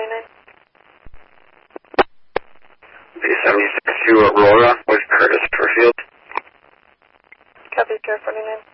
B76 to Aurora with Curtis for field. Copy, Care 49.